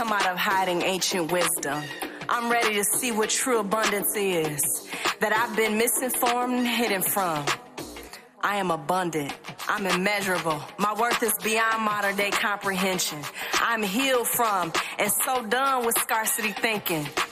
come out of hiding ancient wisdom. I'm ready to see what true abundance is, that I've been misinformed and hidden from. I am abundant. I'm immeasurable. My worth is beyond modern day comprehension. I'm healed from and so done with scarcity thinking.